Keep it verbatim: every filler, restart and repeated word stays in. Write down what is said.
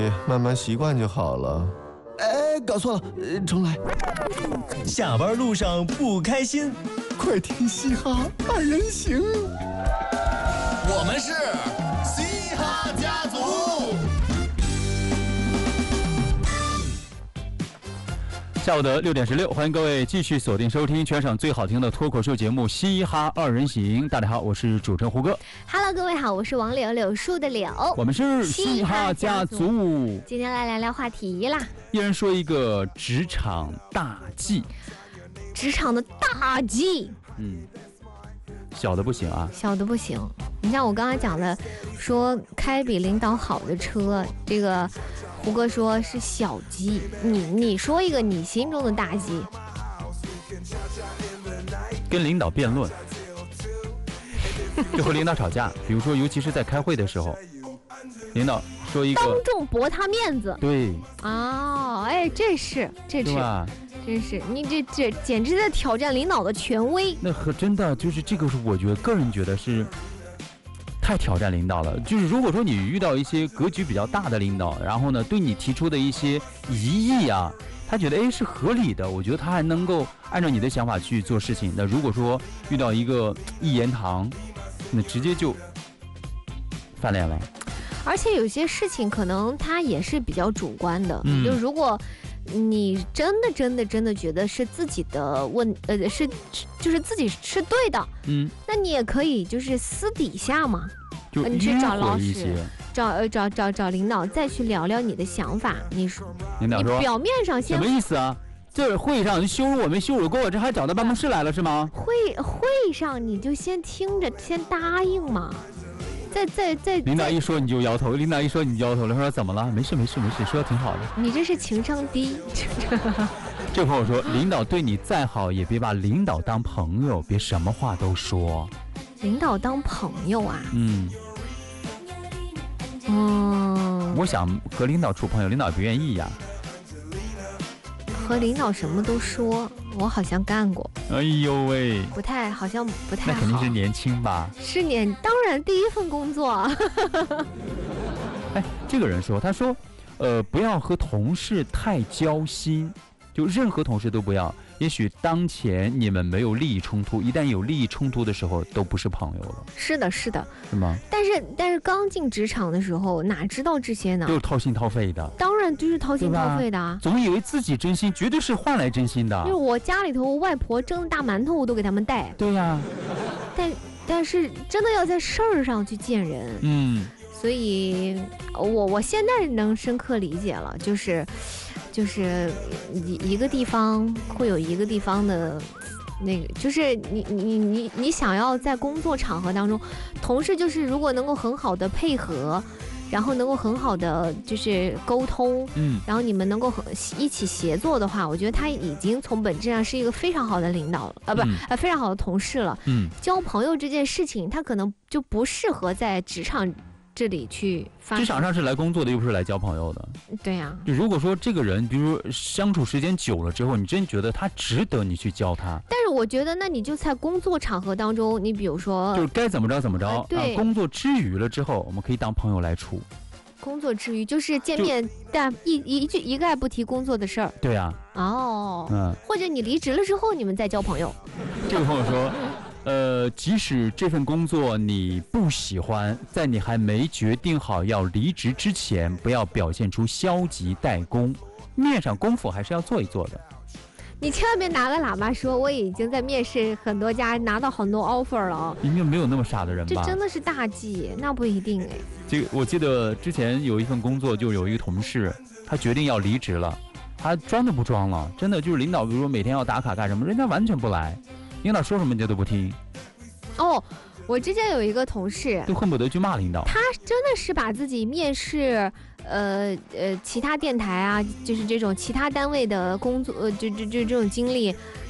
慢慢习惯就好了。哎，搞错了，重来。 下班路上不开心， 快听嘻哈二人行。 我们是嘻哈家族。 下午的六点十六，欢迎各位继续锁定收听全省最好听的脱口秀节目《嘻哈二人行》。大家好，我是主持人胡歌。 Hello， 各位好，我是王柳，柳树的柳。 我们是嘻哈家族。 今天来聊聊话题啦， 一人说一个职场大忌。 职场的大忌， 嗯，小的不行啊， 小的不行。你像我刚才讲的，说开比领导好的车，这个胡歌说是小忌。你你说一个你心中的大忌。 跟领导辩论，就和领导吵架，比如说尤其是在开会的时候，领导说一个当众驳他面子。 对哦，哎，这是这是吧？ 真是你这这简直在挑战领导的权威。 那和真的就是这个是我觉得个人觉得是太挑战领导了。就是如果说你遇到一些格局比较大的领导，然后呢对你提出的一些疑义啊，他觉得哎是合理的，我觉得他还能够按照你的想法去做事情。那如果说遇到一个一言堂，那直接就翻脸了。 而且有些事情可能它也是比较主观的， 嗯、 就如果你真的真的真的觉得是自己的问呃是就是自己是对的， 嗯， 那你也可以就是私底下嘛， 就你去找老师， 些找呃找找找领导，再去聊聊你的想法。你说， 领导说你表面上先什么意思啊？这会上羞辱我没羞辱过，这还找到办公室来了是吗？ 会会上你就先听着，先答应嘛。再再再， 领导一说你就摇头，领导一说你就摇头了，说怎么了？没事没事没事，说的挺好的。 你这是情商低。 这朋友说，领导对你再好，也别把领导当朋友，别什么话都说。 领导当朋友啊？ 嗯。 嗯。 我想和领导处朋友，领导也不愿意呀。 和领导什么都说，我好像干过。 哎呦喂， 不太，好像不太好。 那肯定是年轻吧？ 是年，当然第一份工作。 哎，这个人说，他说，呃，不要和同事太交心，就任何同事都不要。也许当前你们没有利益冲突，一旦有利益冲突的时候，都不是朋友了。 是的，是的， 是吗？ 但是但是刚进职场的时候，哪知道这些呢？ 都是掏心掏肺的。 当然就是掏心掏肺的啊！ 总以为自己真心，绝对是换来真心的。 就是我家里头，我外婆蒸的大馒头，我都给他们带。 对呀、啊。 但但是真的要在事儿上去见人。 嗯。 所以我我现在能深刻理解了，就是。就是一一个地方会有一个地方的那个，就是你你你你想要在工作场合当中，同事就是如果能够很好的配合，然后能够很好的就是沟通， 嗯， 然后你们能够很一起协作的话，我觉得他已经从本质上是一个非常好的领导了，啊不，呃非常好的同事了。 嗯， 交朋友这件事情，他可能就不适合在职场这里去发展。 职场上是来工作的，又不是来交朋友的。 对呀、啊。 如果说这个人，比如说相处时间久了之后，你真觉得他值得你去教他。 但是我觉得，那你就在工作场合当中，你比如说， 就是该怎么着怎么着。 呃、对、 啊，工作之余了之后，我们可以当朋友来处。 工作之余就是见面，但一一句一概不提工作的事儿。 对呀、 啊。哦。 嗯。 或者你离职了之后，你们再交朋友。 这个朋友说。呃，即使这份工作你不喜欢，在你还没决定好要离职之前，不要表现出消极怠工，面上功夫还是要做一做的。 你千万别拿个喇叭说我已经在面试很多家，拿到很多 offer 了。 应该没有那么傻的人吧？ 这真的是大忌，那不一定哎。 这个我记得之前有一份工作，就有一个同事，他决定要离职了，他装都不装了，真的就是领导，比如说每天要打卡干什么，人家完全不来。领导说什么人家都不听。 哦，我之前有一个同事， 就恨不得去骂领导。 他真的是把自己面试，呃呃，其他电台啊，就是这种其他单位的工作，呃，就就就这种经历，